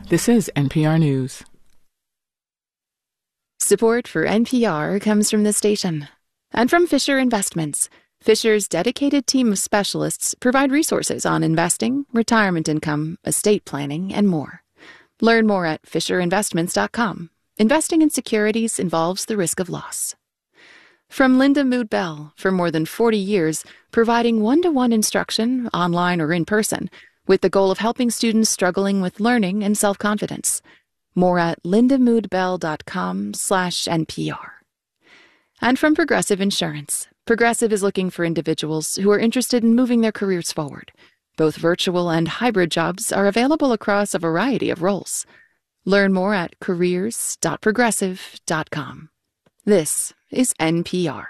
This is NPR News. Support for NPR comes from the station and from Fisher Investments. Fisher's dedicated team of specialists provide resources on investing, retirement income, estate planning, and more. Learn more at FisherInvestments.com. Investing in securities involves the risk of loss. From Linda Mood Bell, for more than 40 years, providing one-to-one instruction, online or in person, with the goal of helping students struggling with learning and self-confidence. More at lindamoodbell.com/NPR. And from Progressive Insurance. Progressive is looking for individuals who are interested in moving their careers forward. Both virtual and hybrid jobs are available across a variety of roles. Learn more at careers.progressive.com. This is NPR.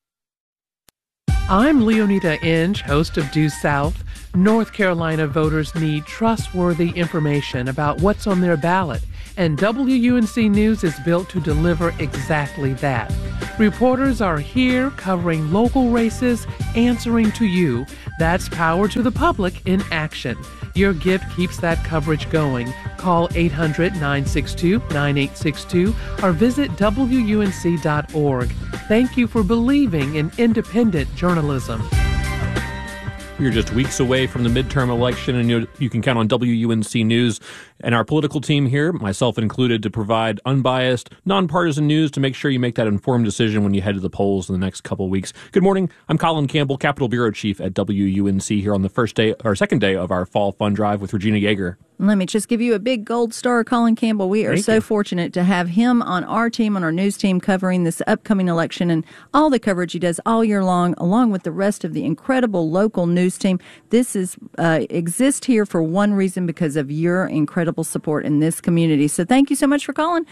I'm Leonita Inge, host of Due South. North Carolina voters need trustworthy information about what's on their ballot, and WUNC News is built to deliver exactly that. Reporters are here covering local races, answering to you. That's Power to the Public in action. Your gift keeps that coverage going. Call 800-962-9862 or visit WUNC.org. Thank you for believing in independent journalism. We're just weeks away from the midterm election, and you can count on WUNC News and our political team here, myself included, to provide unbiased, nonpartisan news to make sure you make that informed decision when you head to the polls in the next couple of weeks. Good morning. I'm Colin Campbell, Capitol Bureau Chief at WUNC, here on the second day of our Fall Fund Drive with Regina Yeager. Let me just give you a big gold star, Colin Campbell. We are so fortunate to have him on our team, on our news team, covering this upcoming election and all the coverage he does all year long, along with the rest of the incredible local news team. This is exists here for one reason, because of your incredible support in this community. So thank you so much for calling.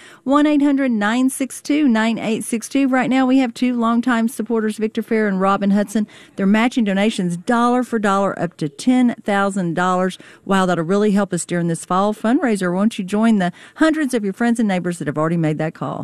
1-800-962-9862. Right now we have two longtime supporters, Victor Fair and Robin Hudson. They're matching donations dollar for dollar up to $10,000. Wow, that'll really help us during this fall fundraiser. Won't you join the hundreds of your friends and neighbors that have already made that call?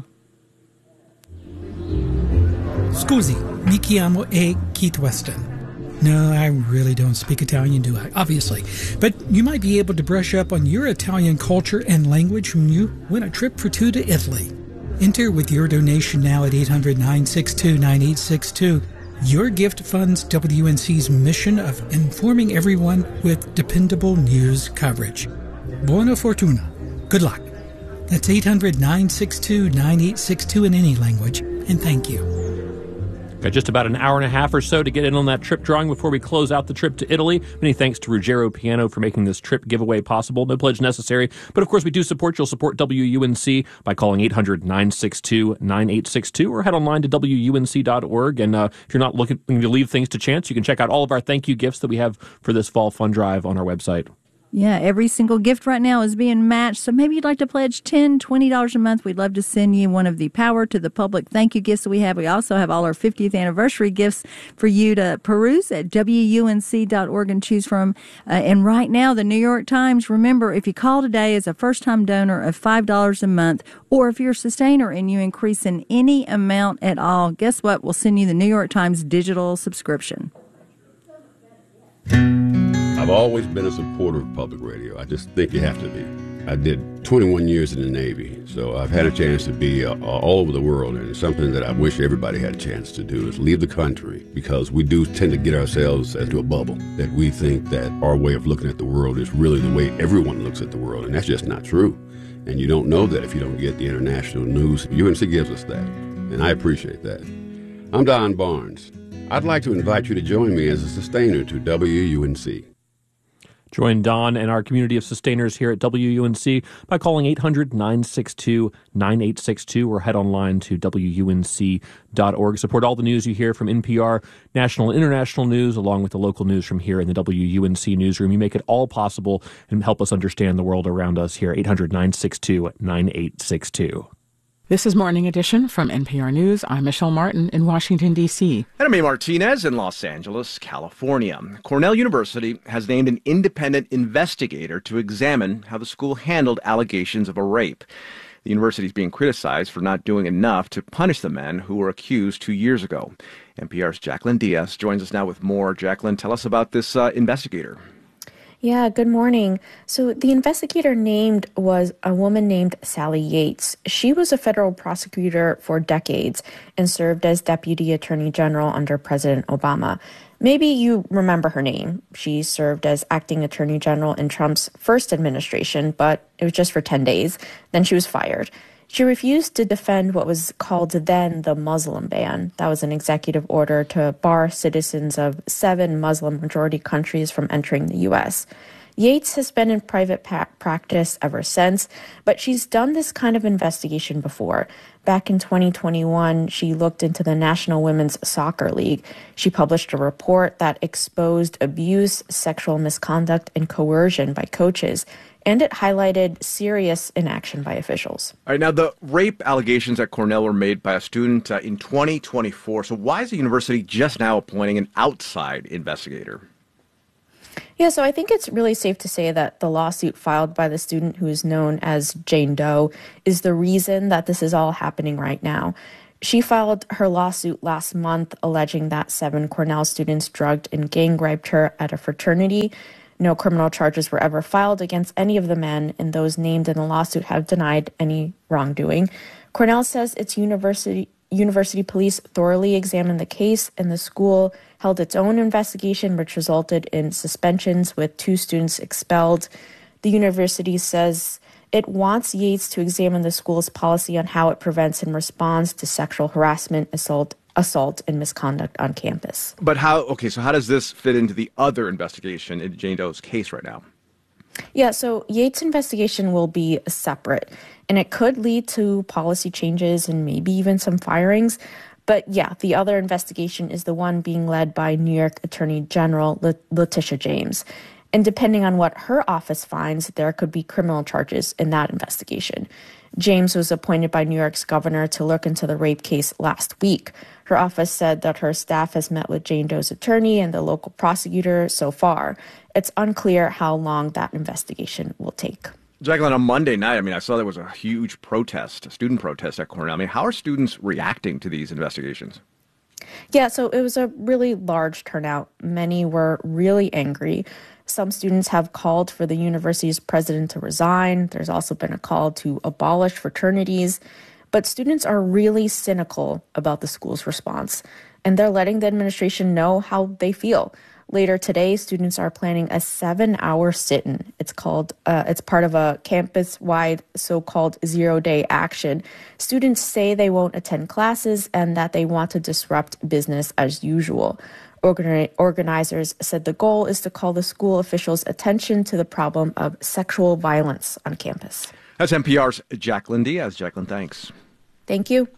Scusi, mi chiamo Keith Weston. No, I really don't speak Italian, do I? Obviously. But you might be able to brush up on your Italian culture and language when you win a trip for two to Italy. Enter with your donation now at 800-962-9862. Your gift funds WUNC's mission of informing everyone with dependable news coverage. Buona fortuna. Good luck. That's 800-962-9862 in any language, and thank you. Got just about an hour and a half or so to get in on that trip drawing before we close out the trip to Italy. Many thanks to Ruggiero Piano for making this trip giveaway possible. No pledge necessary. But of course, we do support. You'll support WUNC by calling 800-962-9862 or head online to WUNC.org. And if you're not looking to leave things to chance, you can check out all of our thank you gifts that we have for this fall fund drive on our website. Yeah, every single gift right now is being matched. So maybe you'd like to pledge $10, $20 a month. We'd love to send you one of the Power to the Public thank you gifts that we have. We also have all our 50th anniversary gifts for you to peruse at WUNC.org and choose from. And right now, the New York Times, remember, if you call today as a first-time donor of $5 a month, or if you're a sustainer and you increase in any amount at all, guess what? We'll send you the New York Times digital subscription. I've always been a supporter of public radio. I just think you have to be. I did 21 years in the Navy, so I've had a chance to be all over the world, and it's something that I wish everybody had a chance to do, is leave the country, because we do tend to get ourselves into a bubble, that we think that our way of looking at the world is really the way everyone looks at the world, and that's just not true. And you don't know that if you don't get the international news. UNC gives us that, and I appreciate that. I'm Don Barnes. I'd like to invite you to join me as a sustainer to WUNC. Join Don and our community of sustainers here at WUNC by calling 800-962-9862 or head online to WUNC.org. Support all the news you hear from NPR, national and international news, along with the local news from here in the WUNC newsroom. You make it all possible and help us understand the world around us here. 800-962-9862. This is Morning Edition from NPR News. I'm Michelle Martin in Washington, D.C. And I'm A. Martinez in Los Angeles, California. Cornell University has named an independent investigator to examine how the school handled allegations of a rape. The university is being criticized for not doing enough to punish the men who were accused 2 years ago. NPR's Jacqueline Diaz joins us now with more. Jacqueline, tell us about this investigator. Yeah, good morning. So the investigator named was a woman named Sally Yates. She was a federal prosecutor for decades and served as Deputy Attorney General under President Obama. Maybe you remember her name. She served as acting Attorney General in Trump's first administration, but it was just for 10 days. Then she was fired. She refused to defend what was called then the Muslim ban. That was an executive order to bar citizens of 7 Muslim-majority countries from entering the U.S. Yates has been in private practice ever since, but she's done this kind of investigation before. Back in 2021, she looked into the National Women's Soccer League. She published a report that exposed abuse, sexual misconduct, and coercion by coaches, and it highlighted serious inaction by officials. All right, now the rape allegations at Cornell were made by a student in 2024. So why is the university just now appointing an outside investigator? Yeah, so I think it's really safe to say that the lawsuit filed by the student who is known as Jane Doe is the reason that this is all happening right now. She filed her lawsuit last month alleging that 7 Cornell students drugged and gang raped her at a fraternity. No criminal charges were ever filed against any of the men, and those named in the lawsuit have denied any wrongdoing. Cornell says its university police thoroughly examined the case, and the school held its own investigation, which resulted in suspensions with 2 students expelled. The university says it wants Yates to examine the school's policy on how it prevents and responds to sexual harassment, assault, and misconduct on campus. But how does this fit into the other investigation in Jane Doe's case right now? Yeah, so Yates' investigation will be separate, and it could lead to policy changes and maybe even some firings. But yeah, the other investigation is the one being led by New York Attorney General Letitia James. And depending on what her office finds, there could be criminal charges in that investigation. James was appointed by New York's governor to look into the rape case last week. Her office said that her staff has met with Jane Doe's attorney and the local prosecutor so far. It's unclear how long that investigation will take. Jacqueline, on Monday night, I saw there was a huge protest, a student protest at Cornell. How are students reacting to these investigations? Yeah, so it was a really large turnout. Many were really angry. Some students have called for the university's president to resign. There's also been a call to abolish fraternities. But students are really cynical about the school's response, and they're letting the administration know how they feel. Later today, students are planning a 7-hour sit-in. It's part of a campus-wide so-called zero-day action. Students say they won't attend classes and that they want to disrupt business as usual. Organizers said the goal is to call the school officials' attention to the problem of sexual violence on campus. That's NPR's Jacqueline Diaz. Jacqueline, thanks. Thank you.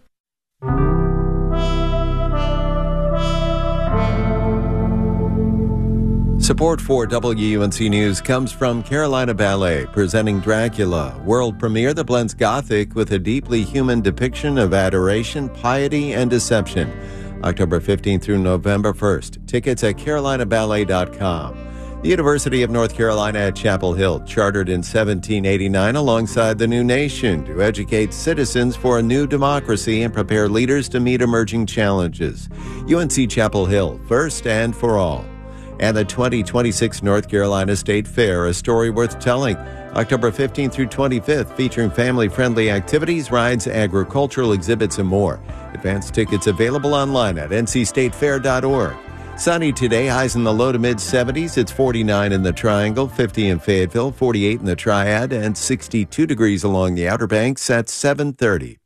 Support for WUNC News comes from Carolina Ballet, presenting Dracula, world premiere that blends Gothic with a deeply human depiction of adoration, piety, and deception. October 15th through November 1st. Tickets at carolinaballet.com. The University of North Carolina at Chapel Hill, chartered in 1789 alongside the new nation to educate citizens for a new democracy and prepare leaders to meet emerging challenges. UNC Chapel Hill, first and for all. And the 2026 North Carolina State Fair, a story worth telling. October 15th through 25th, featuring family-friendly activities, rides, agricultural exhibits, and more. Advance tickets available online at ncstatefair.org. Sunny today, highs in the low to mid-70s. It's 49 in the Triangle, 50 in Fayetteville, 48 in the Triad, and 62 degrees along the Outer Banks at 7:30.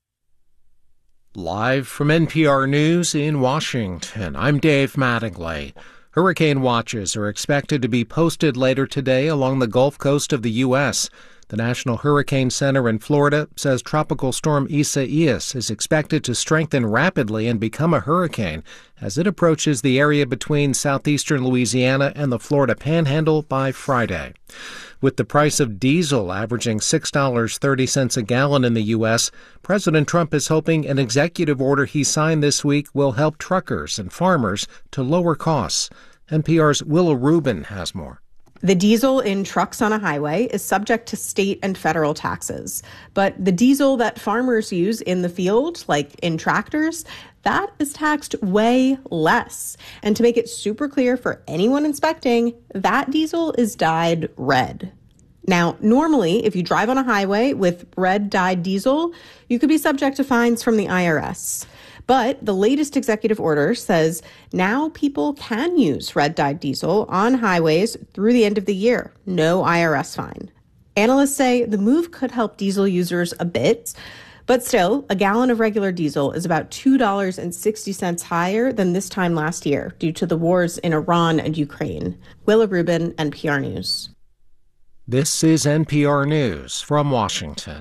Live from NPR News in Washington, I'm Dave Mattingly. Hurricane watches are expected to be posted later today along the Gulf Coast of the U.S. The National Hurricane Center in Florida says Tropical Storm Isaias is expected to strengthen rapidly and become a hurricane as it approaches the area between southeastern Louisiana and the Florida Panhandle by Friday. With the price of diesel averaging $6.30 a gallon in the U.S., President Trump is hoping an executive order he signed this week will help truckers and farmers to lower costs. NPR's Willa Rubin has more. The diesel in trucks on a highway is subject to state and federal taxes. But the diesel that farmers use in the field, like in tractors, that is taxed way less. And to make it super clear for anyone inspecting, that diesel is dyed red. Now, normally, if you drive on a highway with red dyed diesel, you could be subject to fines from the IRS. But the latest executive order says now people can use red dyed diesel on highways through the end of the year. No IRS fine. Analysts say the move could help diesel users a bit, but still, a gallon of regular diesel is about $2.60 higher than this time last year due to the wars in Iran and Ukraine. Willa Rubin, NPR News. This is NPR News from Washington.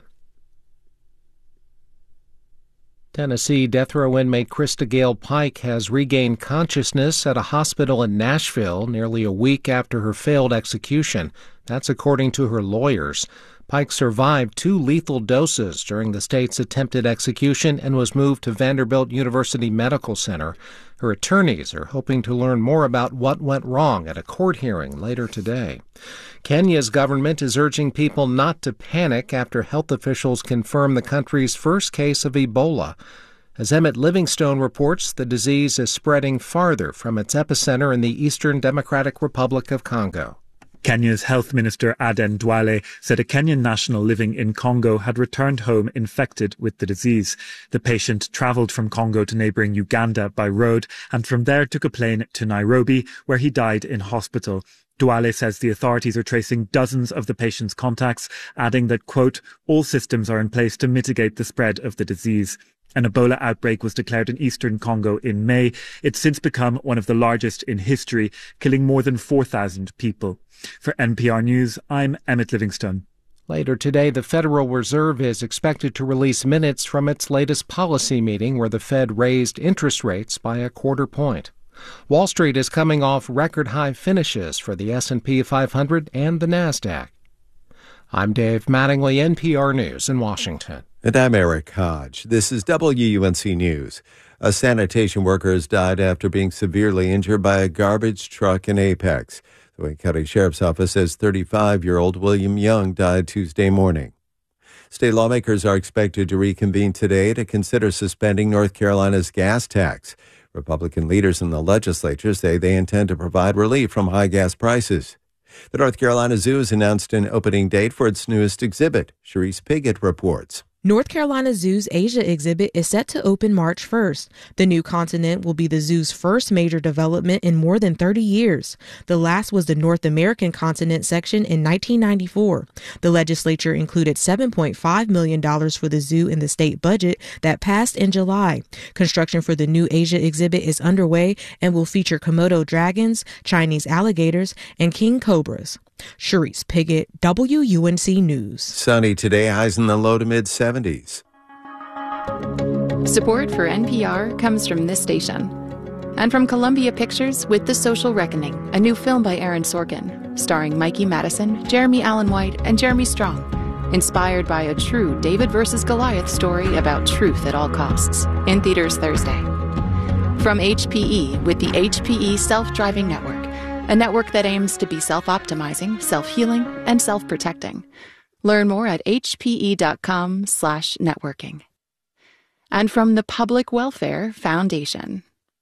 Tennessee death row inmate Krista Gale Pike has regained consciousness at a hospital in Nashville nearly a week after her failed execution. That's according to her lawyers. Pike survived 2 lethal doses during the state's attempted execution and was moved to Vanderbilt University Medical Center. Her attorneys are hoping to learn more about what went wrong at a court hearing later today. Kenya's government is urging people not to panic after health officials confirm the country's first case of Ebola. As Emmett Livingstone reports, the disease is spreading farther from its epicenter in the Eastern Democratic Republic of Congo. Kenya's Health Minister Aden Duale said a Kenyan national living in Congo had returned home infected with the disease. The patient travelled from Congo to neighbouring Uganda by road and from there took a plane to Nairobi, where he died in hospital. Duale says the authorities are tracing dozens of the patient's contacts, adding that, quote, all systems are in place to mitigate the spread of the disease. An Ebola outbreak was declared in eastern Congo in May. It's since become one of the largest in history, killing more than 4,000 people. For NPR News, I'm Emmett Livingstone. Later today, the Federal Reserve is expected to release minutes from its latest policy meeting where the Fed raised interest rates by a quarter point. Wall Street is coming off record-high finishes for the S&P 500 and the NASDAQ. I'm Dave Mattingly, NPR News in Washington. And I'm Eric Hodge. This is WUNC News. A sanitation worker has died after being severely injured by a garbage truck in Apex. The Wayne County Sheriff's Office says 35-year-old William Young died Tuesday morning. State lawmakers are expected to reconvene today to consider suspending North Carolina's gas tax. Republican leaders in the legislature say they intend to provide relief from high gas prices. The North Carolina Zoo has announced an opening date for its newest exhibit. Sharice Piggott reports. North Carolina Zoo's Asia exhibit is set to open March 1st. The new continent will be the zoo's first major development in more than 30 years. The last was the North American continent section in 1994. The legislature included $7.5 million for the zoo in the state budget that passed in July. Construction for the new Asia exhibit is underway and will feature Komodo dragons, Chinese alligators, and king cobras. Sharice Piggott, WUNC News. Sunny today, highs in the low to mid-70s. Support for NPR comes from this station. And from Columbia Pictures with The Social Reckoning, a new film by Aaron Sorkin, starring Mikey Madison, Jeremy Allen White, and Jeremy Strong. Inspired by a true David versus Goliath story about truth at all costs. In theaters Thursday. From HPE with the HPE Self-Driving Network. A network that aims to be self-optimizing, self-healing, and self-protecting. Learn more at hpe.com/networking. And from the Public Welfare Foundation.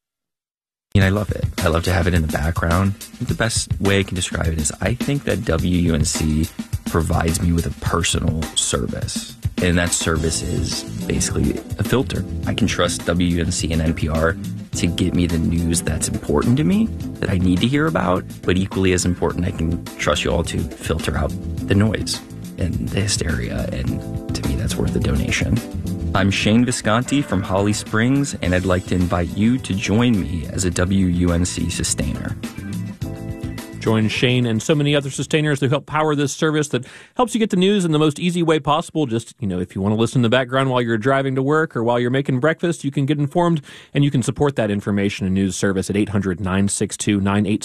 I love it. I love to have it in the background. The best way I can describe it is I think that WUNC provides me with a personal service. And that service is basically a filter. I can trust WUNC and NPR to get me the news that's important to me, that I need to hear about. But equally as important, I can trust you all to filter out the noise and the hysteria. And to me, that's worth the donation. I'm Shane Visconti from Holly Springs, and I'd like to invite you to join me as a WUNC sustainer. Join Shane and so many other sustainers who help power this service that helps you get the news in the most easy way possible. Just, if you want to listen in the background while you're driving to work or while you're making breakfast, you can get informed and you can support that information and news service at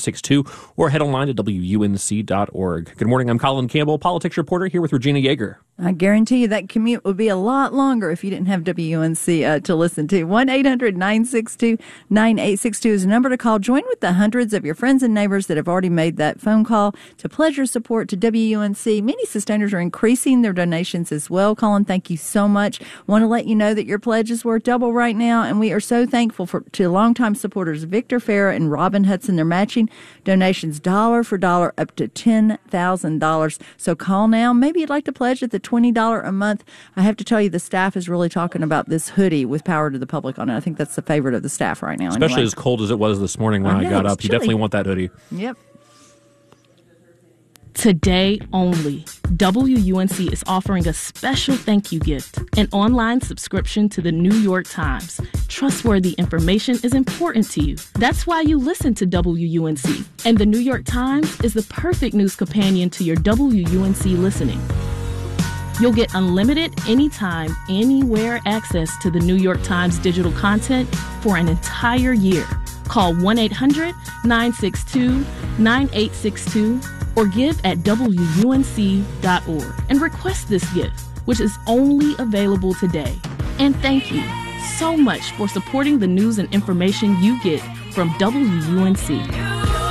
800-962-9862 or head online to WUNC.org. Good morning. I'm Colin Campbell, politics reporter, here with Regina Yeager. I guarantee you that commute would be a lot longer if you didn't have WUNC to listen to. 1-800-962-9862 is a number to call. Join with the hundreds of your friends and neighbors that have already made that phone call to pledge your support to WUNC. Many sustainers are increasing their donations as well. Colin, thank you so much. Want to let you know that your pledge is worth double right now, and we are so thankful to longtime supporters Victor Farah and Robin Hudson. They're matching donations dollar for dollar up to $10,000. So call now. Maybe you'd like to pledge at the $20 a month. I have to tell you, the staff is really talking about this hoodie with Power to the Public on it. I think that's the favorite of the staff right now. Especially anyway. as cold as it was this morning when I got up. You definitely want that hoodie. Yep. Today only, WUNC is offering a special thank you gift, an online subscription to the New York Times. Trustworthy information is important to you. That's why you listen to WUNC. And the New York Times is the perfect news companion to your WUNC listening. You'll get unlimited, anytime, anywhere access to the New York Times digital content for an entire year. Call 1-800-962-9862 or give at WUNC.org and request this gift, which is only available today. And thank you so much for supporting the news and information you get from WUNC.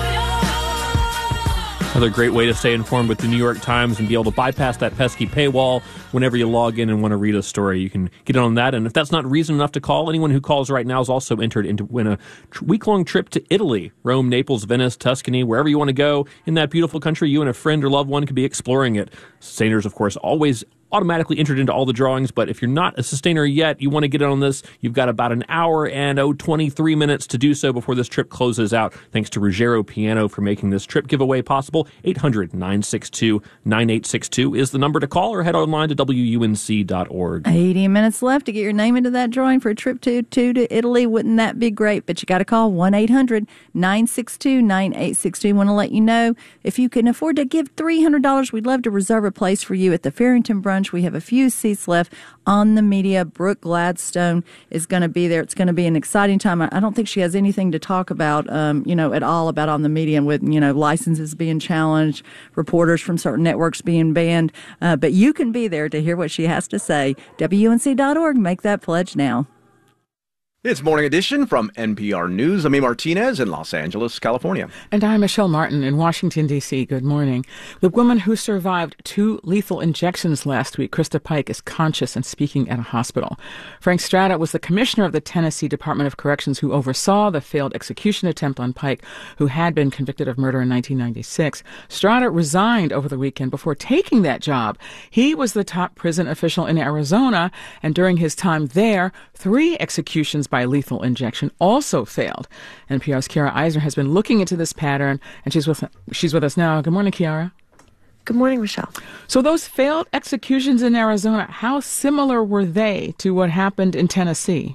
Another great way to stay informed with the New York Times and be able to bypass that pesky paywall whenever you log in and want to read a story. You can get on that. And if that's not reason enough to call, anyone who calls right now is also entered into win a week-long trip to Italy. Rome, Naples, Venice, Tuscany, wherever you want to go in that beautiful country, you and a friend or loved one could be exploring it. Sustainers, of course, always automatically entered into all the drawings, but if you're not a sustainer yet, you want to get in on this, you've got about an hour and 23 minutes to do so before this trip closes out. Thanks to Ruggiero Piano for making this trip giveaway possible. 800-962-9862 is the number to call, or head online to WUNC.org. 80 minutes left to get your name into that drawing for a trip to Italy. Wouldn't that be great? But you got to call 1-800-962-9862. Want to let you know, if you can afford to give $300, we'd love to reserve a place for you at the Farrington Brunch. We have a few seats left on the media. Brooke Gladstone is going to be there. It's going to be an exciting time. I don't think she has anything to talk about, at all about on the media with, licenses being challenged, reporters from certain networks being banned. But you can be there to hear what she has to say. WUNC.org. Make that pledge now. It's Morning Edition from NPR News. I'm A. Martinez in Los Angeles, California. And I'm Michelle Martin in Washington, D.C. Good morning. The woman who survived 2 lethal injections last week, Krista Pike, is conscious and speaking at a hospital. Frank Strata was the commissioner of the Tennessee Department of Corrections who oversaw the failed execution attempt on Pike, who had been convicted of murder in 1996. Strata resigned over the weekend before taking that job. He was the top prison official in Arizona, and during his time there, 3 executions by lethal injection also failed. NPR's Kiara Eisner has been looking into this pattern, and she's with us now. Good morning, Kiara. Good morning, Michelle. So those failed executions in Arizona, how similar were they to what happened in Tennessee?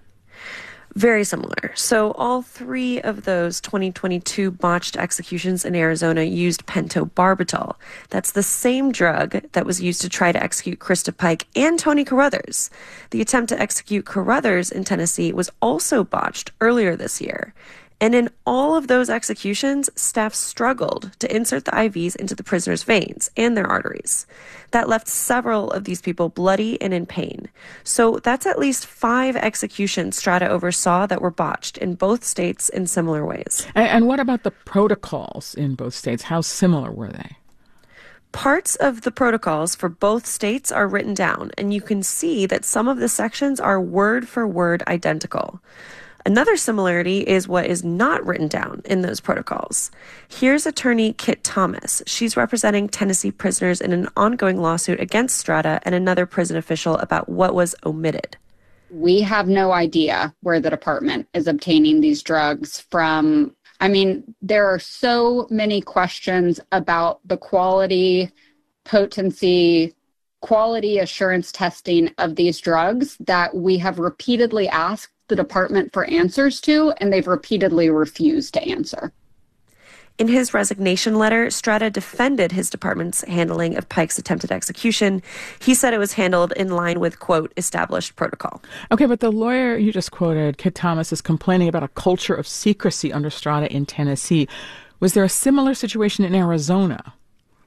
Very similar. So all 3 of those 2022 botched executions in Arizona used pentobarbital. That's the same drug that was used to try to execute Krista Pike and Tony Carruthers. The attempt to execute Carruthers in Tennessee was also botched earlier this year. And in all of those executions, staff struggled to insert the IVs into the prisoners' veins and their arteries. That left several of these people bloody and in pain. So that's at least 5 executions Strata oversaw that were botched in both states in similar ways. And what about the protocols in both states? How similar were they? Parts of the protocols for both states are written down, and you can see that some of the sections are word for word identical. Another similarity is what is not written down in those protocols. Here's attorney Kit Thomas. She's representing Tennessee prisoners in an ongoing lawsuit against Strata and another prison official about what was omitted. We have no idea where the department is obtaining these drugs from. There are so many questions about the quality, potency, quality assurance testing of these drugs that we have repeatedly asked the department for answers to, and they've repeatedly refused to answer. In his resignation letter, Strata defended his department's handling of Pike's attempted execution. He said it was handled in line with, quote, established protocol. Okay, but the lawyer you just quoted, Kit Thomas, is complaining about a culture of secrecy under Strata in Tennessee. Was there a similar situation in Arizona?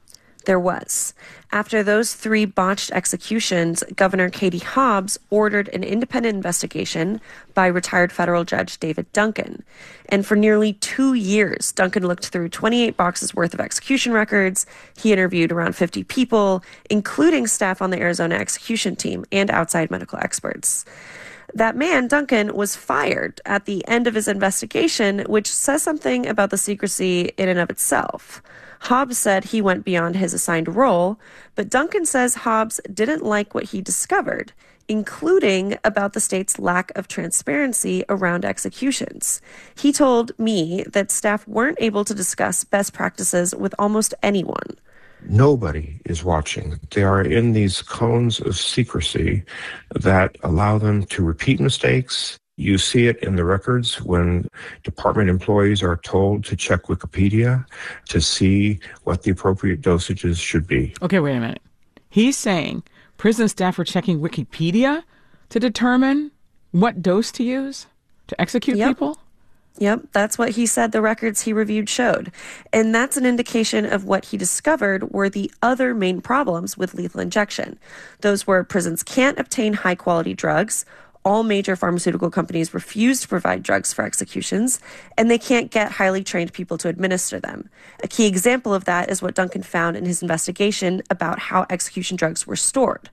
There was. After those 3 botched executions, Governor Katie Hobbs ordered an independent investigation by retired federal judge David Duncan. And for nearly 2 years, Duncan looked through 28 boxes worth of execution records. He interviewed around 50 people, including staff on the Arizona execution team and outside medical experts. That man, Duncan, was fired at the end of his investigation, which says something about the secrecy in and of itself. Hobbs said he went beyond his assigned role, but Duncan says Hobbs didn't like what he discovered, including about the state's lack of transparency around executions. He told me that staff weren't able to discuss best practices with almost anyone. Nobody is watching. They are in these cones of secrecy that allow them to repeat mistakes. You see it in the records when department employees are told to check Wikipedia to see what the appropriate dosages should be. Okay, wait a minute. He's saying prison staff are checking Wikipedia to determine what dose to use to execute people? Yep, that's what he said the records he reviewed showed. And that's an indication of what he discovered were the other main problems with lethal injection. Those were prisons can't obtain high-quality drugs, all major pharmaceutical companies refuse to provide drugs for executions, and they can't get highly trained people to administer them. A key example of that is what Duncan found in his investigation about how execution drugs were stored.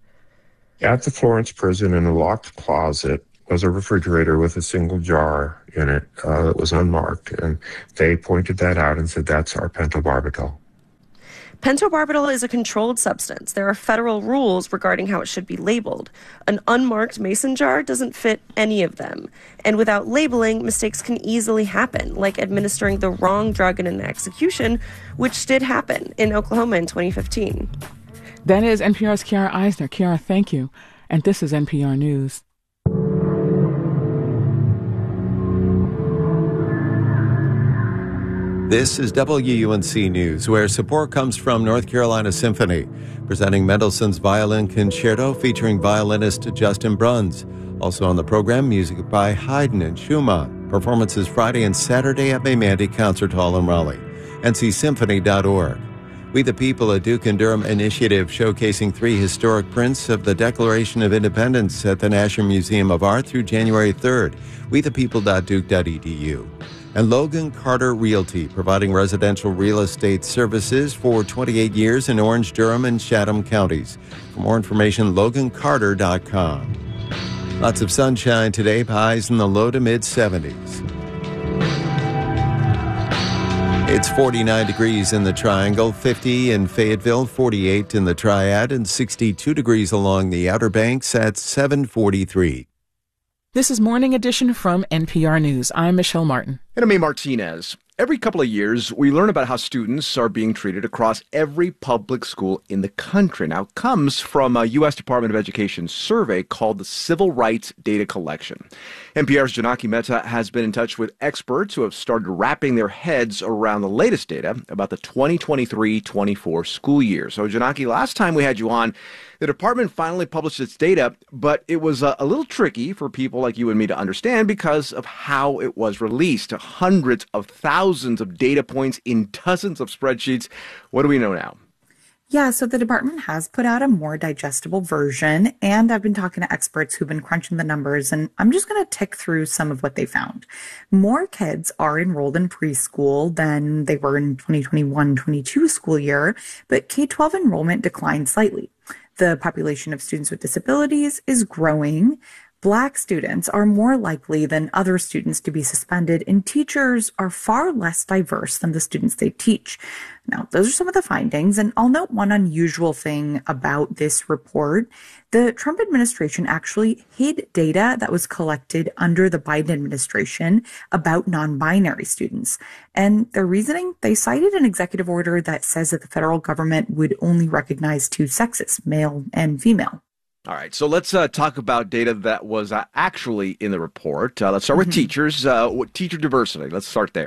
At the Florence prison, in a locked closet, was a refrigerator with a single jar in it that was unmarked, and they pointed that out and said, that's our pentobarbital. Pentobarbital is a controlled substance. There are federal rules regarding how it should be labeled. An unmarked mason jar doesn't fit any of them. And without labeling, mistakes can easily happen, like administering the wrong drug in an execution, which did happen in Oklahoma in 2015. That is NPR's Kiara Eisner. Kiara, thank you. And this is NPR News. This is WUNC News, where support comes from North Carolina Symphony, presenting Mendelssohn's Violin Concerto featuring violinist Justin Bruns. Also on the program, music by Haydn and Schumann. Performances Friday and Saturday at Maymandy Concert Hall in Raleigh. ncsymphony.org. We the People, a Duke and Durham initiative showcasing 3 historic prints of the Declaration of Independence at the National Museum of Art through January 3rd. wethepeople.duke.edu. And Logan Carter Realty, providing residential real estate services for 28 years in Orange, Durham, and Chatham counties. For more information, logancarter.com. Lots of sunshine today, highs in the low to mid-70s. It's 49 degrees in the Triangle, 50 in Fayetteville, 48 in the Triad, and 62 degrees along the Outer Banks at 7:43. This is Morning Edition from NPR News. I'm Michelle Martin. And I'm A. Martinez. Every couple of years, we learn about how students are being treated across every public school in the country. Now, it comes from a U.S. Department of Education survey called the Civil Rights Data Collection. NPR's Janaki Mehta has been in touch with experts who have started wrapping their heads around the latest data about the 2023-24 school year. So, Janaki, last time we had you on, the department finally published its data, but it was a little tricky for people like you and me to understand because of how it was released. Hundreds of thousands of data points in dozens of spreadsheets. What do we know now? Yeah, so the department has put out a more digestible version, and I've been talking to experts who've been crunching the numbers, and I'm just going to tick through some of what they found. More kids are enrolled in preschool than they were in 2021-22 school year, but K-12 enrollment declined slightly. The population of students with disabilities is growing. Black students are more likely than other students to be suspended, and teachers are far less diverse than the students they teach. Now, those are some of the findings, and I'll note one unusual thing about this report. The Trump administration actually hid data that was collected under the Biden administration about non-binary students. And their reasoning, they cited an executive order that says that the federal government would only recognize 2 sexes, male and female. All right, so let's talk about data that was actually in the report. Let's start with teachers, teacher diversity. Let's start there.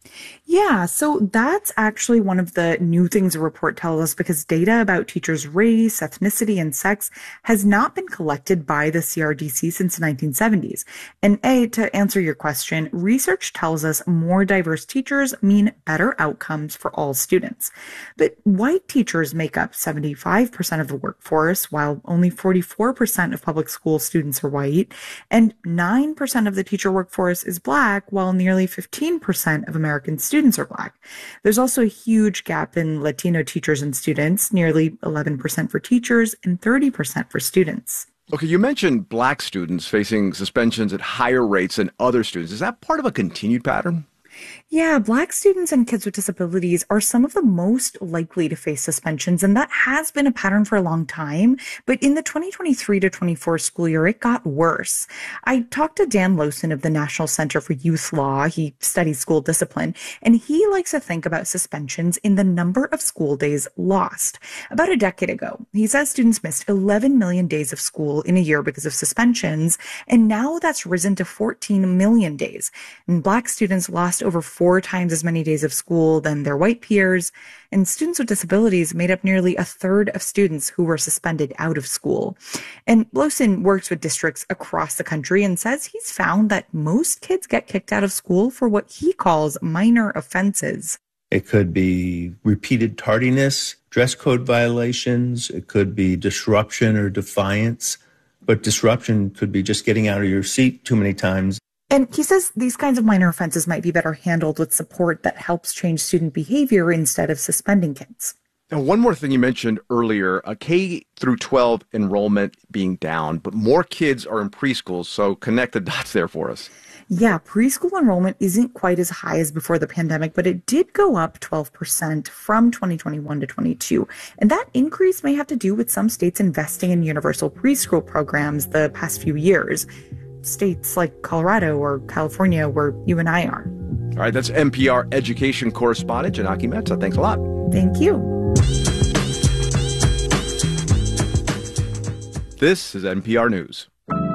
Yeah, so that's actually one of the new things the report tells us, because data about teachers' race, ethnicity, and sex has not been collected by the CRDC since the 1970s. And to answer your question, research tells us more diverse teachers mean better outcomes for all students. But white teachers make up 75% of the workforce, while only 44% of public school students are white, and 9% of the teacher workforce is Black, while nearly 15% of American students are Black. There's also a huge gap in Latino teachers and students, nearly 11% for teachers and 30% for students. Okay, you mentioned Black students facing suspensions at higher rates than other students. Is that part of a continued pattern? Yeah, Black students and kids with disabilities are some of the most likely to face suspensions, and that has been a pattern for a long time. But in the 2023 to 24 school year, it got worse. I talked to Dan Lowson of the National Center for Youth Law. He studies school discipline, and he likes to think about suspensions in the number of school days lost. About a decade ago, he says students missed 11 million days of school in a year because of suspensions, and now that's risen to 14 million days. And Black students lost over 4 times as many days of school than their white peers, and students with disabilities made up nearly a third of students who were suspended out of school. And Lowson works with districts across the country and says he's found that most kids get kicked out of school for what he calls minor offenses. It could be repeated tardiness, dress code violations, it could be disruption or defiance, but disruption could be just getting out of your seat too many times. And he says these kinds of minor offenses might be better handled with support that helps change student behavior instead of suspending kids. Now, one more thing you mentioned earlier, K through 12 enrollment being down, but more kids are in preschools, so connect the dots there for us. Yeah, preschool enrollment isn't quite as high as before the pandemic, but it did go up 12% from 2021 to 22. And that increase may have to do with some states investing in universal preschool programs the past few years. States like Colorado or California, where you and I are. All right, that's NPR education correspondent Janaki Mehta. Thanks a lot. Thank you. This is NPR News.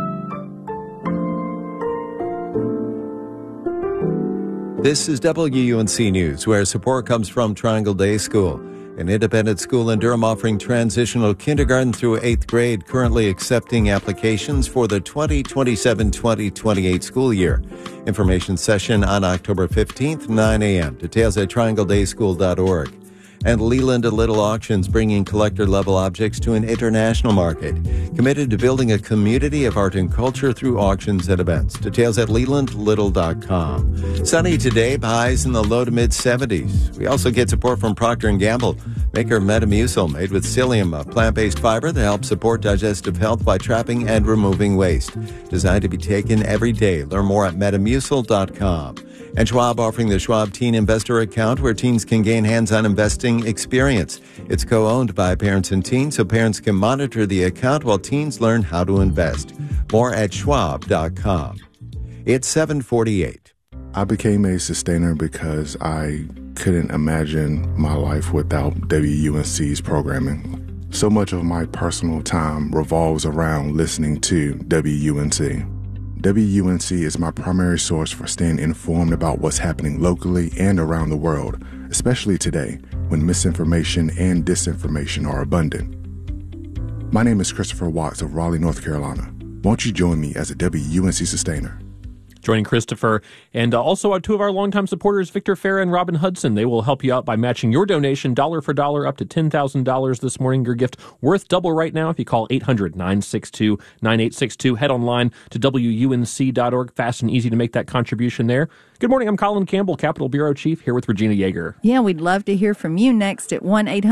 This is WUNC News, where support comes from Triangle Day School, an independent school in Durham offering transitional kindergarten through 8th grade, currently accepting applications for the 2027-2028 school year. Information session on October 15th, 9 a.m. Details at triangledayschool.org. And Leland Little Auctions, bringing collector-level objects to an international market. Committed to building a community of art and culture through auctions and events. Details at lelandlittle.com. Sunny today, highs in the low to mid-70s. We also get support from Procter & Gamble. Maker Metamucil, made with psyllium, a plant-based fiber that helps support digestive health by trapping and removing waste. Designed to be taken every day. Learn more at metamucil.com. And Schwab offering the Schwab Teen Investor Account, where teens can gain hands-on investing experience. It's co-owned by parents and teens, so parents can monitor the account while teens learn how to invest. More at schwab.com. It's 7:48. I became a sustainer because I couldn't imagine my life without WUNC's programming. So much of my personal time revolves around listening to WUNC. WUNC is my primary source for staying informed about what's happening locally and around the world, especially today when misinformation and disinformation are abundant. My name is Christopher Watts of Raleigh, North Carolina. Won't you join me as a WUNC sustainer? Joining Christopher and also two of our longtime supporters, Victor Farah and Robin Hudson. They will help you out by matching your donation dollar for dollar up to $10,000 this morning. Your gift worth double right now if you call 800-962-9862. Head online to WUNC.org. Fast and easy to make that contribution there. Good morning. I'm Colin Campbell, Capitol Bureau Chief, here with Regina Yeager. Yeah, we'd love to hear from you next at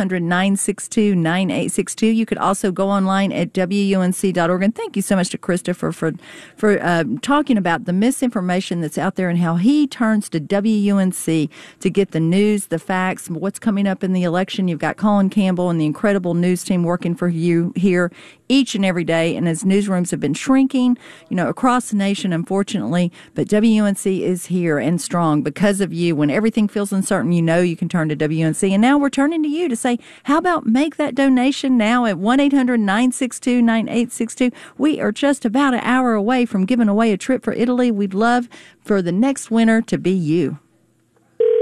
1-800-962-9862. You could also go online at WUNC.org. And thank you so much to Christopher for talking about the misinformation that's out there and how he turns to WUNC to get the news, the facts, what's coming up in the election. You've got Colin Campbell and the incredible news team working for you here each and every day. And as newsrooms have been shrinking, across the nation, unfortunately, but WUNC is here and strong because of you. When everything feels uncertain, you can turn to WUNC. And now we're turning to you to say, how about make that donation now at 1-800-962-9862. We are just about an hour away from giving away a trip for Italy. We'd love for the next winner to be you.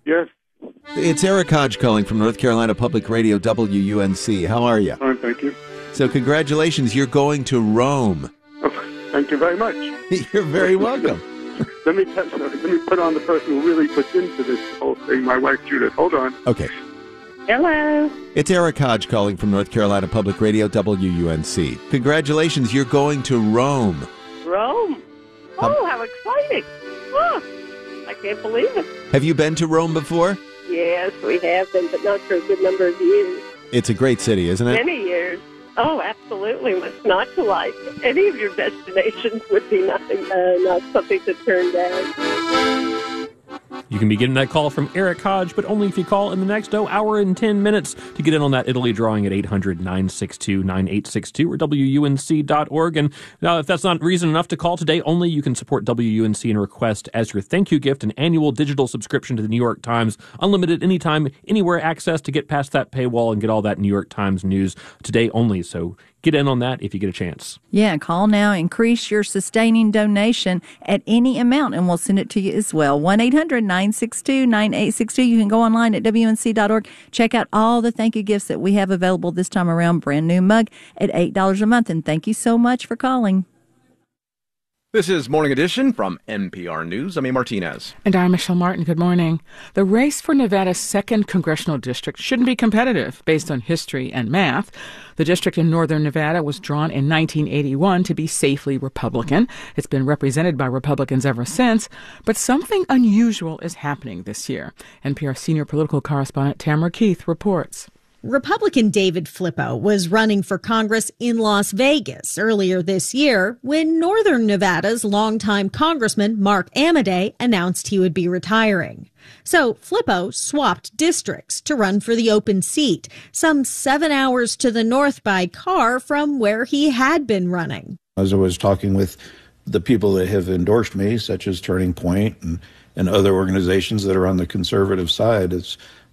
Yes. It's Eric Hodge calling from North Carolina Public Radio WUNC. How are you? Fine, thank you. So congratulations, you're going to Rome. Oh, thank you very much. You're very welcome. Let me put on the person who really puts into this whole thing, my wife Judith. Hold on. Okay. Hello. It's Eric Hodge calling from North Carolina Public Radio WUNC. Congratulations, you're going to Rome. Rome? Oh, how exciting. Oh, I can't believe it. Have you been to Rome before? Yes, we have been, but not for a good number of years. It's a great city, isn't it? Many years. Oh, absolutely. What's not to like? Any of your destinations would be not something to turn down. You can be getting that call from Eric Hodge, but only if you call in the next hour and 10 minutes to get in on that Italy drawing at 800-962-9862 or WUNC.org. And if that's not reason enough to call today, only you can support WUNC and request as your thank you gift an annual digital subscription to the New York Times, unlimited anytime, anywhere access to get past that paywall and get all that New York Times news today only. So get in on that if you get a chance. Yeah, call now. Increase your sustaining donation at any amount, and we'll send it to you as well. 1-800-962-9862. You can go online at WUNC.org. Check out all the thank you gifts that we have available this time around. Brand new mug at $8 a month. And thank you so much for calling. This is Morning Edition from NPR News. I'm A. Martinez. And I'm Michelle Martin. Good morning. The race for Nevada's 2nd congressional district shouldn't be competitive based on history and math. The district in northern Nevada was drawn in 1981 to be safely Republican. It's been represented by Republicans ever since, but something unusual is happening this year. NPR senior political correspondent Tamara Keith reports. Republican David Flippo was running for Congress in Las Vegas earlier this year when Northern Nevada's longtime Congressman Mark Amodei announced he would be retiring. So Flippo swapped districts to run for the open seat, some 7 hours to the north by car from where he had been running. As I was talking with the people that have endorsed me, such as Turning Point and other organizations that are on the conservative side, it's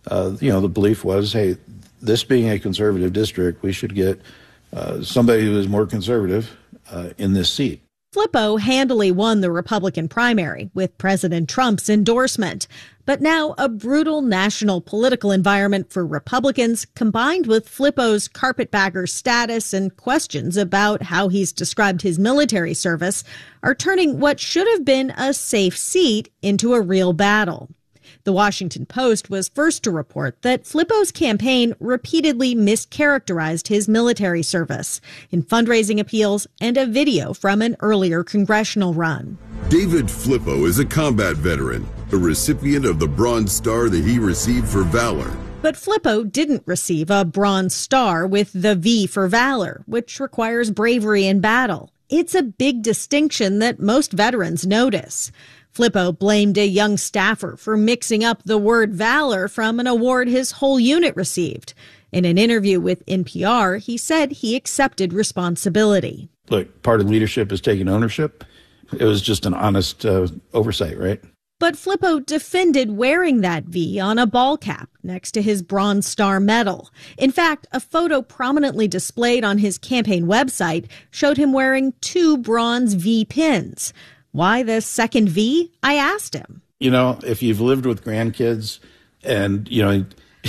the belief was, hey, this being a conservative district, we should get somebody who is more conservative in this seat. Flippo handily won the Republican primary with President Trump's endorsement. But now a brutal national political environment for Republicans, combined with Flippo's carpetbagger status and questions about how he's described his military service, are turning what should have been a safe seat into a real battle. The Washington Post was first to report that Flippo's campaign repeatedly mischaracterized his military service in fundraising appeals and a video from an earlier congressional run. David Flippo is a combat veteran, a recipient of the Bronze Star that he received for valor. But Flippo didn't receive a Bronze Star with the V for valor, which requires bravery in battle. It's a big distinction that most veterans notice. Flippo blamed a young staffer for mixing up the word valor from an award his whole unit received. In an interview with NPR, he said he accepted responsibility. Look, part of leadership is taking ownership. It was just an honest oversight, right? But Flippo defended wearing that V on a ball cap next to his Bronze Star medal. In fact, a photo prominently displayed on his campaign website showed him wearing 2 bronze V pins. Why the second V? I asked him. If you've lived with grandkids and, you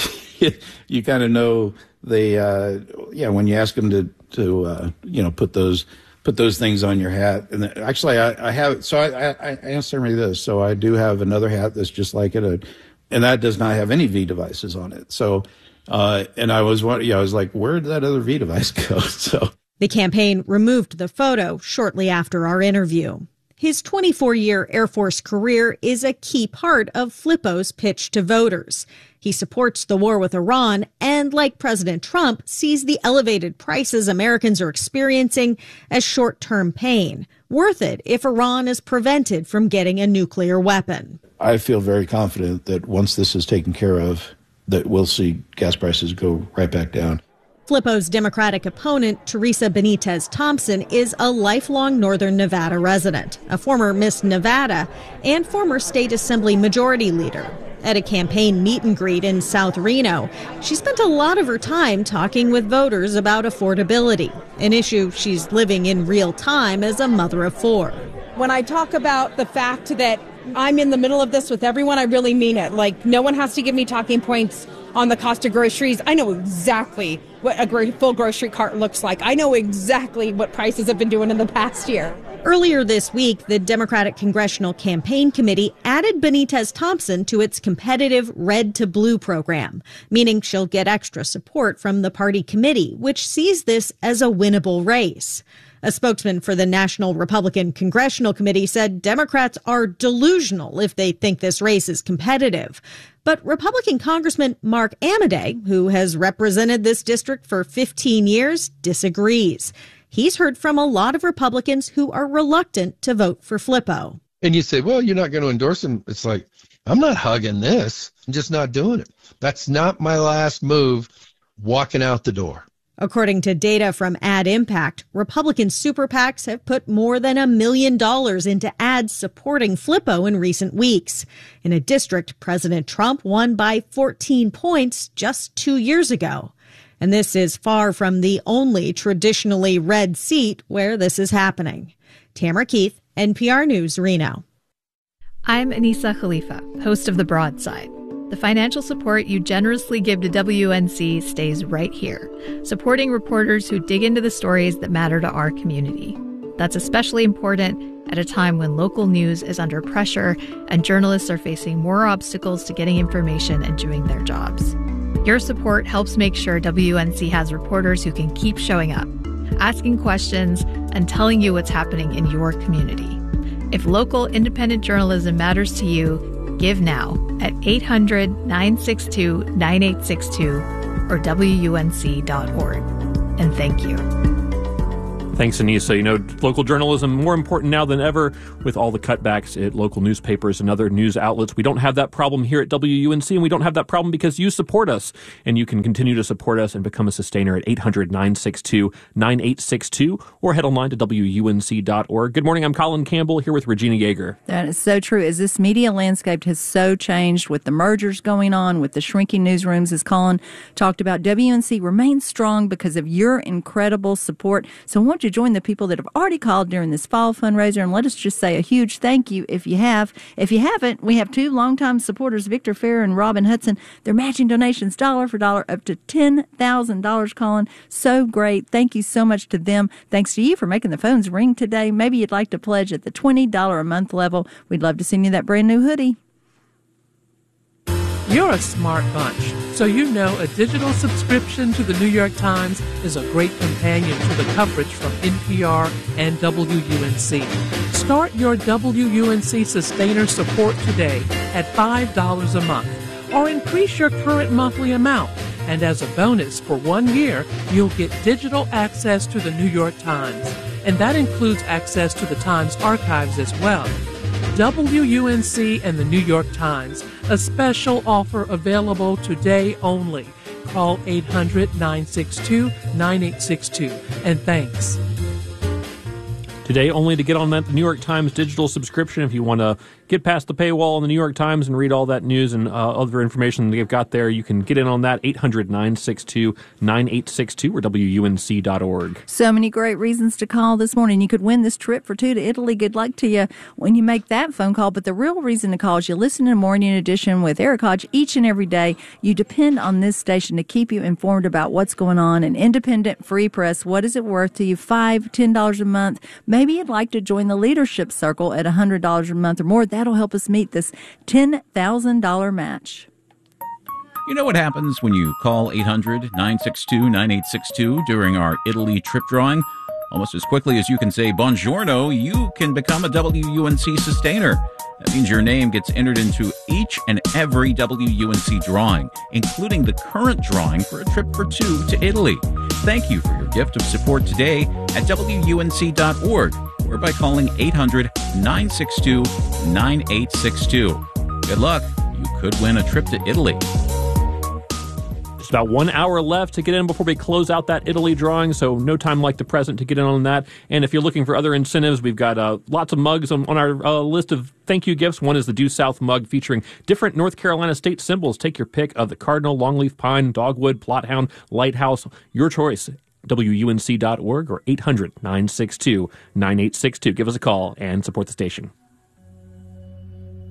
kind of know when you ask them to put those things on your hat. And actually I have, so I answer me this. So I do have another hat that's just like it. And that does not have any V devices on it. So, and I was like, where did that other V device go? So the campaign removed the photo shortly after our interview. His 24-year Air Force career is a key part of Flippo's pitch to voters. He supports the war with Iran and, like President Trump, sees the elevated prices Americans are experiencing as short-term pain, worth it if Iran is prevented from getting a nuclear weapon. I feel very confident that once this is taken care of, that we'll see gas prices go right back down. Flippo's Democratic opponent, Teresa Benitez Thompson, is a lifelong Northern Nevada resident, a former Miss Nevada, and former State Assembly Majority Leader. At a campaign meet and greet in South Reno, she spent a lot of her time talking with voters about affordability, an issue she's living in real time as a mother of 4. When I talk about the fact that I'm in the middle of this with everyone. I really mean it. Like, no one has to give me talking points on the cost of groceries. I know exactly what a full grocery cart looks like. I know exactly what prices have been doing in the past year. Earlier this week, the Democratic Congressional Campaign Committee added Benitez Thompson to its competitive Red to Blue program, meaning she'll get extra support from the party committee, which sees this as a winnable race. A spokesman for the National Republican Congressional Committee said Democrats are delusional if they think this race is competitive. But Republican Congressman Mark Amodei, who has represented this district for 15 years, disagrees. He's heard from a lot of Republicans who are reluctant to vote for Flippo. And you say, well, you're not going to endorse him. It's like, I'm not hugging this. I'm just not doing it. That's not my last move walking out the door. According to data from Ad Impact, Republican super PACs have put more than $1 million into ads supporting Flippo in recent weeks, in a district President Trump won by 14 points just 2 years ago. And this is far from the only traditionally red seat where this is happening. Tamara Keith, NPR News, Reno. I'm Anissa Khalifa, host of The Broadside. The financial support you generously give to WUNC stays right here, supporting reporters who dig into the stories that matter to our community. That's especially important at a time when local news is under pressure and journalists are facing more obstacles to getting information and doing their jobs. Your support helps make sure WUNC has reporters who can keep showing up, asking questions, and telling you what's happening in your community. If local independent journalism matters to you, give now at 800-962-9862 or WUNC.org. And thank you. Thanks, Anissa. You know, local journalism more important now than ever with all the cutbacks at local newspapers and other news outlets. We don't have that problem here at WUNC, and we don't have that problem because you support us. And you can continue to support us and become a sustainer at 800-962-9862 or head online to WUNC.org. Good morning. I'm Colin Campbell here with Regina Yeager. That is so true. As this media landscape has so changed with the mergers going on, with the shrinking newsrooms, as Colin talked about, WUNC remains strong because of your incredible support. So I want you to join the people that have already called during this fall fundraiser, and let us just say a huge thank you if you have. If you haven't, we have two longtime supporters, Victor Fair and Robin Hudson. They're matching donations dollar for dollar up to $10,000, Colin. So great. Thank you so much to them. Thanks to you for making the phones ring today. Maybe you'd like to pledge at the $20 a month level. We'd love to send you that brand new hoodie. You're a smart bunch, so you know a digital subscription to the New York Times is a great companion to the coverage from NPR and WUNC. Start your WUNC Sustainer support today at $5 a month, or increase your current monthly amount. And as a bonus for 1 year, you'll get digital access to the New York Times. And that includes access to the Times archives as well. WUNC and the New York Times, a special offer available today only. Call 800-962-9862. And thanks. Today only to get on that New York Times digital subscription. If you want to get past the paywall on the New York Times and read all that news and other information they've got there, you can get in on that, 800-962-9862 or WUNC.org. So many great reasons to call this morning. You could win this trip for two to Italy. Good luck to you when you make that phone call. But the real reason to call is you listen to Morning Edition with Eric Hodge each and every day. You depend on this station to keep you informed about what's going on. An independent free press, what is it worth to you? $5, $10 a month. Maybe you'd like to join the Leadership Circle at $100 a month or more. That'll help us meet this $10,000 match. You know what happens when you call 800-962-9862 during our Italy trip drawing? Almost as quickly as you can say buongiorno, you can become a WUNC sustainer. That means your name gets entered into each and every WUNC drawing, including the current drawing for a trip for two to Italy. Thank you for your gift of support today at WUNC.org or by calling 800-962-9862. Good luck. You could win a trip to Italy. Just about 1 hour left to get in before we close out that Italy drawing, so no time like the present to get in on that. And if you're looking for other incentives, we've got lots of mugs on our list of thank you gifts. One is the Due South mug featuring different North Carolina state symbols. Take your pick of the cardinal, longleaf pine, dogwood, plothound, lighthouse, your choice. WUNC.org or 800-962-9862. Give us a call and support the station.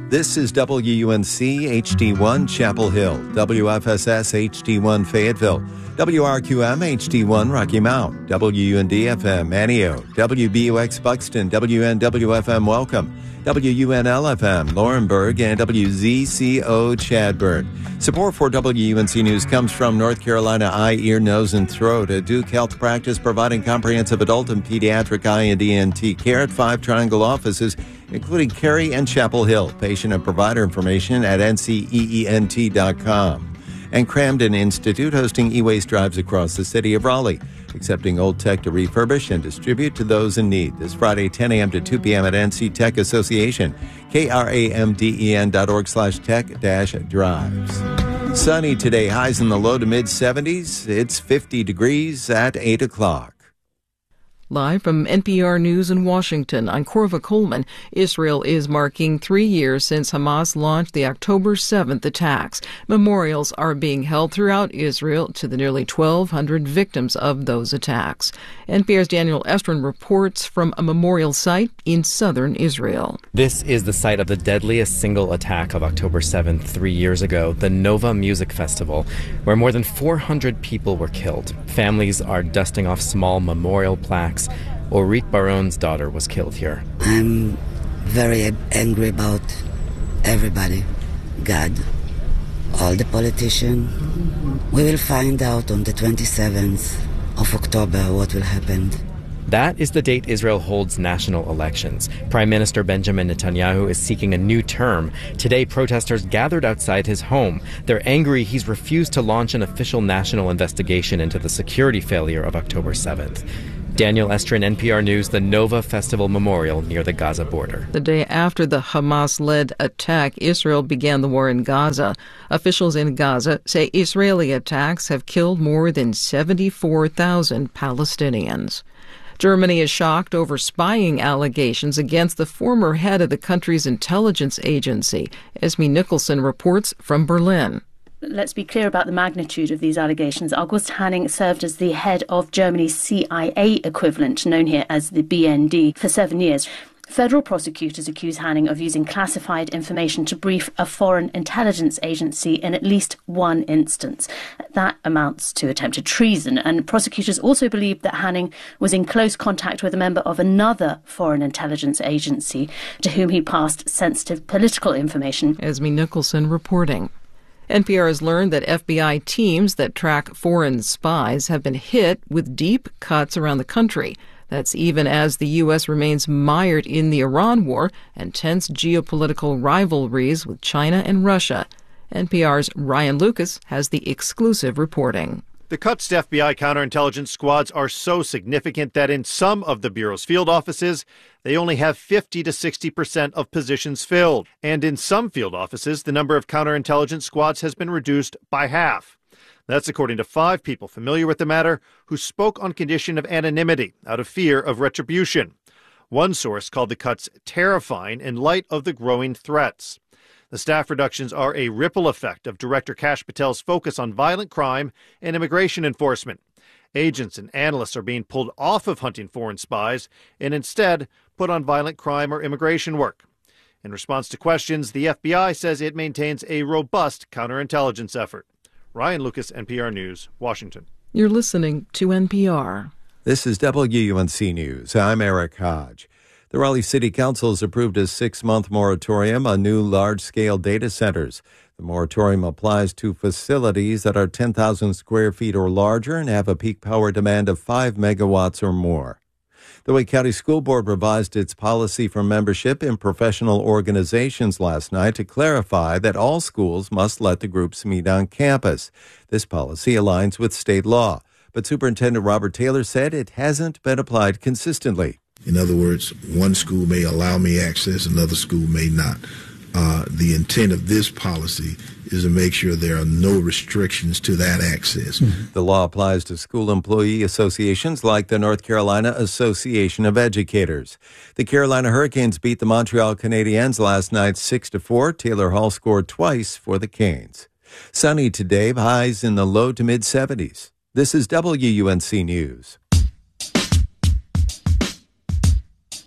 This is WUNC HD1 Chapel Hill, WFSS HD1 Fayetteville, WRQM HD1 Rocky Mount, WUND FM Antioch, WBUX Buxton, WNWFM Welcome, WUNL FM Laurinburg, and WZCO Chadburn. Support for WUNC News comes from North Carolina Eye, Ear, Nose, and Throat, a Duke Health Practice providing comprehensive adult and pediatric eye and ENT care at 5 Triangle offices, including Cary and Chapel Hill. Patient and provider information at nceent.com. And Cramden Institute hosting e-waste drives across the city of Raleigh, accepting old tech to refurbish and distribute to those in need. This Friday, 10 a.m. to 2 p.m. at NC Tech Association, kramden.org/tech-drives. Sunny today, highs in the low to mid-70s. It's 50 degrees at 8 o'clock. Live from NPR News in Washington, I'm Corva Coleman. Israel is marking 3 years since Hamas launched the October 7th attacks. Memorials are being held throughout Israel to the nearly 1,200 victims of those attacks. NPR's Daniel Estrin reports from a memorial site in southern Israel. This is the site of the deadliest single attack of October 7th 3 years ago, the Nova Music Festival, where more than 400 people were killed. Families are dusting off small memorial plaques. Orit Baron's daughter was killed here. I'm very angry about everybody. God, all the politicians. We will find out on the 27th of October what will happen. That is the date Israel holds national elections. Prime Minister Benjamin Netanyahu is seeking a new term. Today, protesters gathered outside his home. They're angry he's refused to launch an official national investigation into the security failure of October 7th. Daniel Estrin, NPR News, the Nova Festival Memorial near the Gaza border. The day after the Hamas-led attack, Israel began the war in Gaza. Officials in Gaza say Israeli attacks have killed more than 74,000 Palestinians. Germany is shocked over spying allegations against the former head of the country's intelligence agency. Esme Nicholson reports from Berlin. Let's be clear about the magnitude of these allegations. August Hanning served as the head of Germany's CIA equivalent, known here as the BND, for 7 years. Federal prosecutors accuse Hanning of using classified information to brief a foreign intelligence agency in at least one instance. That amounts to attempted treason, and prosecutors also believe that Hanning was in close contact with a member of another foreign intelligence agency to whom he passed sensitive political information. Esme Nicholson reporting. NPR has learned that FBI teams that track foreign spies have been hit with deep cuts around the country. That's even as the U.S. remains mired in the Iran war and tense geopolitical rivalries with China and Russia. NPR's Ryan Lucas has the exclusive reporting. The cuts to FBI counterintelligence squads are so significant that in some of the Bureau's field offices, they only have 50 to 60% of positions filled. And in some field offices, the number of counterintelligence squads has been reduced by half. That's according to 5 people familiar with the matter who spoke on condition of anonymity out of fear of retribution. One source called the cuts terrifying in light of the growing threats. The staff reductions are a ripple effect of Director Kash Patel's focus on violent crime and immigration enforcement. Agents and analysts are being pulled off of hunting foreign spies and instead put on violent crime or immigration work. In response to questions, the FBI says it maintains a robust counterintelligence effort. Ryan Lucas, NPR News, Washington. You're listening to NPR. This is WUNC News. I'm Eric Hodge. The Raleigh City Council has approved a 6-month moratorium on new large-scale data centers. The moratorium applies to facilities that are 10,000 square feet or larger and have a peak power demand of 5 megawatts or more. The Wake County School Board revised its policy for membership in professional organizations last night to clarify that all schools must let the groups meet on campus. This policy aligns with state law, but Superintendent Robert Taylor said it hasn't been applied consistently. In other words, one school may allow me access, another school may not. The intent of this policy is to make sure there are no restrictions to that access. The law applies to school employee associations like the North Carolina Association of Educators. The Carolina Hurricanes beat the Montreal Canadiens last night 6-4. Taylor Hall scored twice for the Canes. Sunny today, highs in the low to mid-70s. This is WUNC News.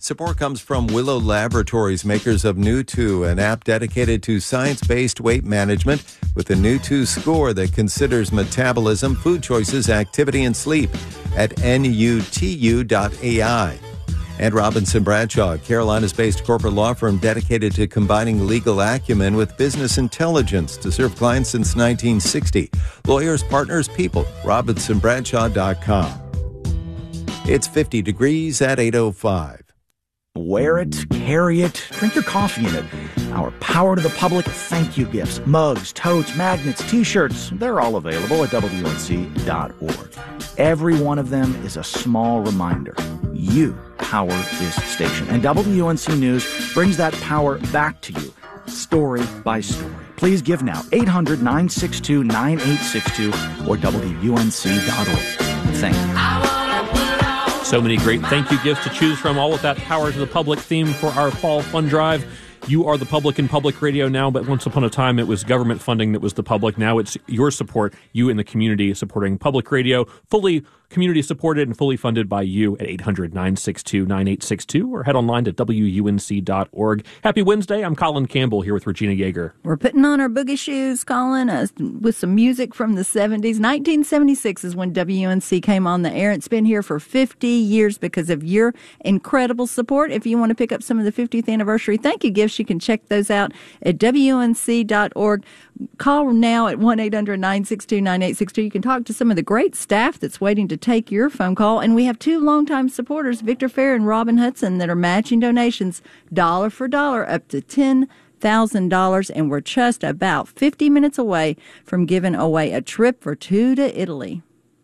Support comes from Willow Laboratories, makers of Nu2, an app dedicated to science-based weight management with the Nu2 score that considers metabolism, food choices, activity, and sleep at nutu.ai. And Robinson Bradshaw, Carolinas-based corporate law firm dedicated to combining legal acumen with business intelligence to serve clients since 1960. Lawyers, partners, people. RobinsonBradshaw.com. It's 50 degrees at 8:05. Wear it, carry it, drink your coffee in it. Our Power to the Public thank you gifts, mugs, totes, magnets, t-shirts, they're all available at WNC.org. Every one of them is a small reminder. You power this station. And WUNC News brings that power back to you, story by story. Please give now, 800-962-9862 or WUNC.org. Thank you. So many great thank you gifts to choose from, all with that Power to the Public theme for our fall fund drive. You are the public in public radio now, but once upon a time it was government funding that was the public. Now it's your support, you in the community supporting public radio, fully community supported and fully funded by you at 800-962-9862 or head online to WUNC.org. Happy Wednesday. I'm Colin Campbell here with Regina Yeager. We're putting on our boogie shoes, Colin, with some music from the 70s. 1976 is when WUNC came on the air. It's been here for 50 years because of your incredible support. If you want to pick up some of the 50th anniversary thank you gifts, you can check those out at WUNC.org. Call now at 1-800-962-9862. You can talk to some of the great staff that's waiting to take your phone call. And we have two longtime supporters, Victor Fair and Robin Hudson, that are matching donations dollar for dollar up to $10,000. And we're just about 50 minutes away from giving away a trip for two to Italy.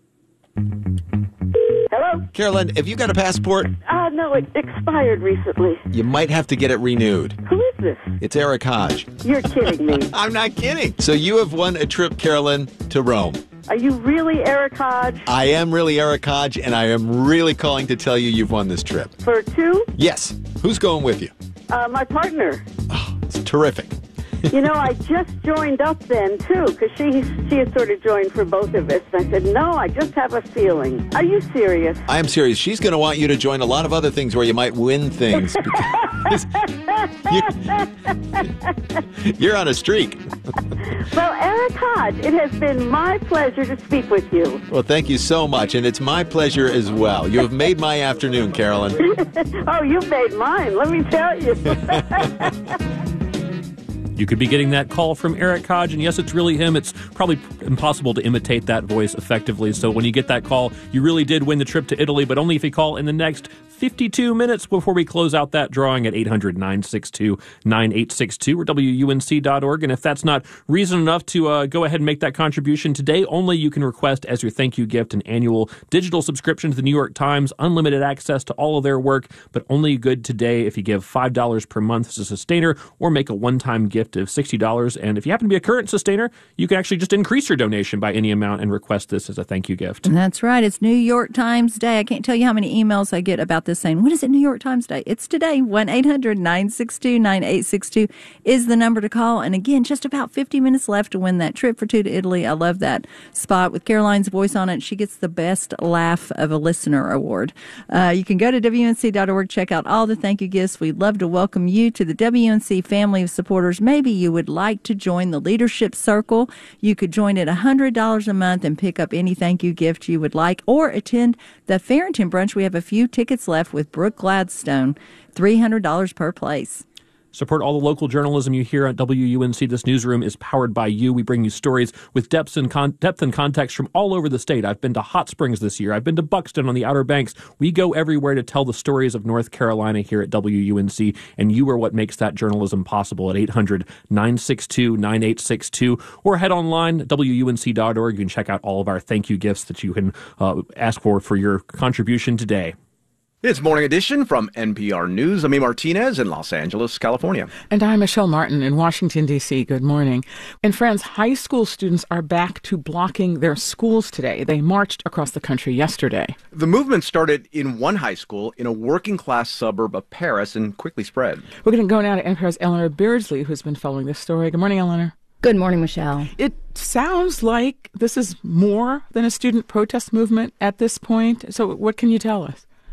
Hello? Carolyn, have you got a passport? No, it expired recently. You might have to get it renewed. Who is this? It's Eric Hodge. You're kidding me. I'm not kidding. So you have won a trip, Carolyn, to Rome. Are you really Eric Hodge? I am really Eric Hodge, and I am really calling to tell you you've won this trip. For two? Yes. Who's going with you? My partner. Oh, it's terrific. You know, I just joined up then, too, because she had sort of joined for both of us. And I said, no, I just have a feeling. Are you serious? I am serious. She's going to want you to join a lot of other things where you might win things. You're on a streak. Well, Eric Hodge, it has been my pleasure to speak with you. Well, thank you so much, and it's my pleasure as well. You have made my afternoon, Carolyn. Oh, you made mine, let me tell you. You could be getting that call from Eric Hodge, and yes, it's really him. It's probably impossible to imitate that voice effectively, so when you get that call, you really did win the trip to Italy, but only if you call in the next 52 minutes before we close out that drawing at 800-962-9862 or WUNC.org. And if that's not reason enough to go ahead and make that contribution today, only you can request as your thank you gift an annual digital subscription to the New York Times, unlimited access to all of their work, but only good today if you give $5 per month as a sustainer or make a one-time gift of $60. And if you happen to be a current sustainer, you can actually just increase your donation by any amount and request this as a thank you gift. That's right. It's New York Times Day. I can't tell you how many emails I get about this saying, when is it New York Times Day? It's today. 1-800-962-9862 is the number to call. And again, just about 50 minutes left to win that trip for two to Italy. I love that spot with Caroline's voice on it. She gets the best laugh of a listener award. You can go to WNC.org, check out all the thank you gifts. We'd love to welcome you to the WNC family of supporters. Maybe you would like to join the Leadership Circle. You could join at $100 a month and pick up any thank you gift you would like, or attend the Farrington Brunch. We have a few tickets left with Brooke Gladstone, $300 per place. Support all the local journalism you hear at WUNC. This newsroom is powered by you. We bring you stories with depth and context from all over the state. I've been to Hot Springs this year. I've been to Buxton on the Outer Banks. We go everywhere to tell the stories of North Carolina here at WUNC, and you are what makes that journalism possible at 800-962-9862 or head online at WUNC.org. You can check out all of our thank you gifts that you can ask for your contribution today. It's Morning Edition from NPR News. I'm Martinez in Los Angeles, California. And I'm Michelle Martin in Washington, D.C. Good morning. And friends, high school students are back to blocking their schools today. They marched across the country yesterday. The movement started in one high school in a working-class suburb of Paris and quickly spread. We're going to go now to NPR's Eleanor Beardsley, who's been following this story. Good morning, Eleanor. Good morning, Michelle. It sounds like this is more than a student protest movement at this point. So what can you tell us?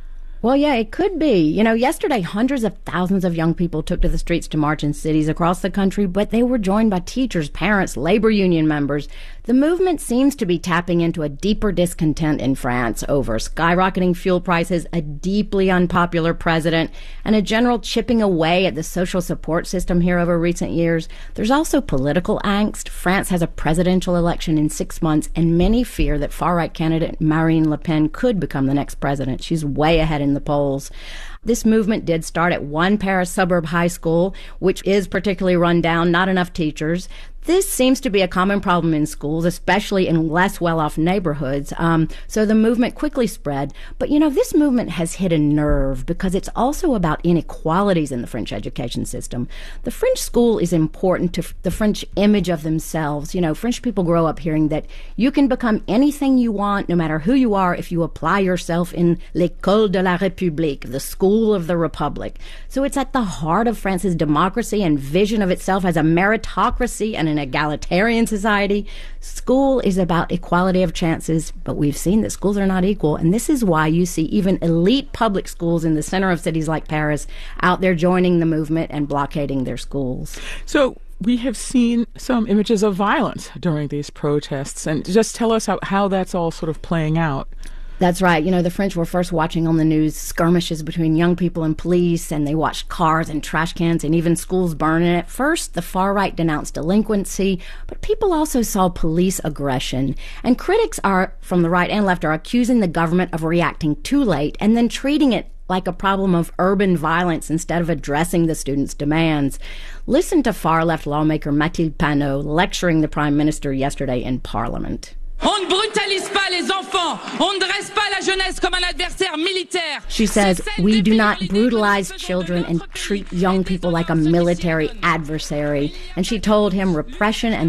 Well, yeah, it could be. Yesterday, hundreds of thousands of young people took to the streets to march in cities across the country, but they were joined by teachers, parents, labor union members. The movement seems to be tapping into a deeper discontent in France over skyrocketing fuel prices, a deeply unpopular president, and a general chipping away at the social support system here over recent years. There's also political angst. France has a presidential election in 6 months, and many fear that far-right candidate Marine Le Pen could become the next president. She's way ahead in the polls. This movement did start at one Paris suburb high school, which is particularly run down, not enough teachers. This seems to be a common problem in schools, especially in less well-off neighborhoods. So the movement quickly spread. But, this movement has hit a nerve because it's also about inequalities in the French education system. The French school is important to the French image of themselves. French people grow up hearing that you can become anything you want, no matter who you are, if you apply yourself in l'école de la République, the school of the Republic. So it's at the heart of France's democracy and vision of itself as a meritocracy and an egalitarian society. School is about equality of chances, but we've seen that schools are not equal, and this is why you see even elite public schools in the center of cities like Paris out there joining the movement and blockading their schools. So we have seen some images of violence during these protests, and just tell us how that's all sort of playing out. That's right. The French were first watching on the news skirmishes between young people and police, and they watched cars and trash cans and even schools burn. And at first, the far right denounced delinquency, but people also saw police aggression. And critics from the right and left are accusing the government of reacting too late and then treating it like a problem of urban violence instead of addressing the students' demands. Listen to far-left lawmaker Mathilde Panot lecturing the Prime Minister yesterday in Parliament. On ne brutalise pas les enfants. On ne dresse pas la jeunesse comme un adversaire militaire. She says, we do not brutalize children and treat young people like a military adversary. And she told him repression and